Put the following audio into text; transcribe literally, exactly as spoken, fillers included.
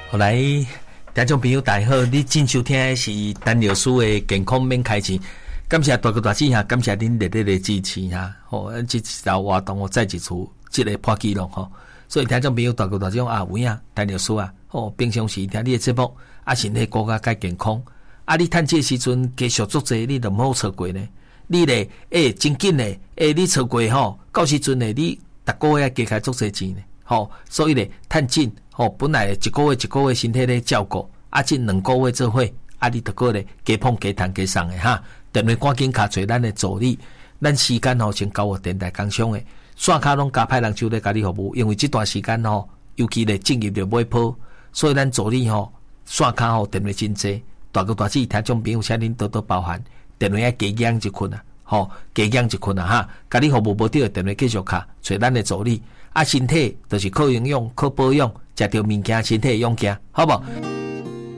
后来，听众朋友大家好，你正收听的是陈老师的健康免开钱。感谢大哥大姐哈，感谢恁热烈的支持哈。吼，咱这条活动我再一次这个破纪录吼。所以听众朋友大哥大姐啊，有影陈老师啊，吼，平常时听你的节目，啊，身体顾甲介健康。啊，你趁这时阵继续做这，你就唔好错过呢。你咧，诶、欸，真紧咧，诶、欸，你错过吼，到时阵咧，你逐个月加起来做这钱呢。吼，所以咧，趁紧吼，本来一个月一个月身体咧照顾，啊，这两个月做伙，啊，你逐个咧加碰加谈加送的哈。电话赶紧卡找咱的助理，咱时间吼先交互电台工商的，线卡拢加派人手咧甲你服务，因为这段时间吼，尤其咧正业着买鋪，所以咱助理吼线卡吼电话真济，大哥大姐听众朋友请恁多多包涵，电话要加养一困啊，吼加养一困啊哈，甲你服務無到的電話繼續卡，找咱的助理，啊身體就是靠營養、靠保養，食着物件身體會養行，好無？